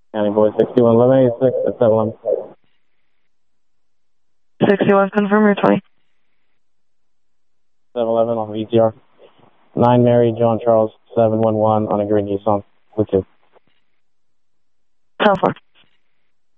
County Boy 61, 1186 at 711. 61, confirm your 20. 711 on VTR. 9 Mary, John Charles, 711 on a green Nissan. With 2. 10-4.